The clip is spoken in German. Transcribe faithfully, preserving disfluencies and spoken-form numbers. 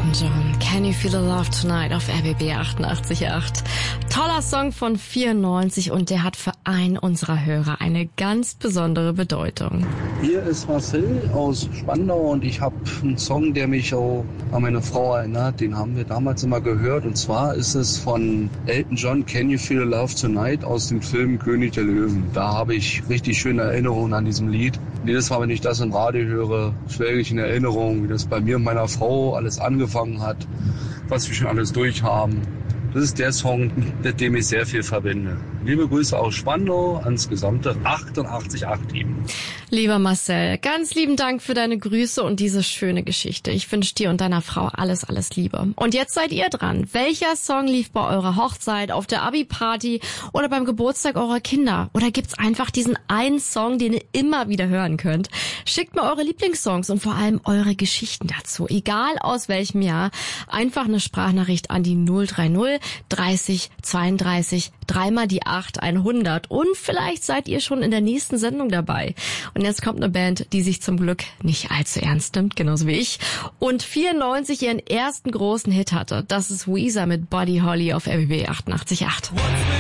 Elton John, Can You Feel the Love Tonight auf R B B achtundachtzig Komma acht. Toller Song von vierundneunzig und der hat für einen unserer Hörer eine ganz besondere Bedeutung. Hier ist Marcel aus Spandau und ich habe einen Song, der mich auch an meine Frau erinnert. Den haben wir damals immer gehört und zwar ist es von Elton John, Can You Feel the Love Tonight aus dem Film König der Löwen. Da habe ich richtig schöne Erinnerungen an diesem Lied. Jedes Mal, wenn ich das im Radio höre, schwelge ich in Erinnerung, wie das bei mir und meiner Frau alles angefangen hat, was wir schon alles durchhaben. Das ist der Song, mit dem ich sehr viel verbinde. Liebe Grüße aus Spandau ans gesamte achtundachtzig Komma acht Team. Lieber Marcel, ganz lieben Dank für deine Grüße und diese schöne Geschichte. Ich wünsche dir und deiner Frau alles, alles Liebe. Und jetzt seid ihr dran. Welcher Song lief bei eurer Hochzeit, auf der Abi-Party oder beim Geburtstag eurer Kinder? Oder gibt's einfach diesen einen Song, den ihr immer wieder hören könnt? Schickt mir eure Lieblingssongs und vor allem eure Geschichten dazu. Egal aus welchem Jahr. Einfach eine Sprachnachricht an die null drei null dreißig zweiunddreißig dreimal die acht hundert und vielleicht seid ihr schon in der nächsten Sendung dabei. Und jetzt kommt eine Band, die sich zum Glück nicht allzu ernst nimmt, genauso wie ich, und vierundneunzig ihren ersten großen Hit hatte. Das ist Weezer mit Buddy Holly auf R B B achtundachtzig Komma acht.